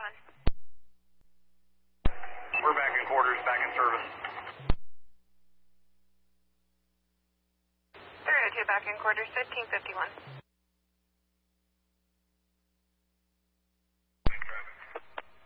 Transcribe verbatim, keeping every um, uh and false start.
on. We're back in quarters, back in service. three oh two back in quarters, fifteen fifty-one.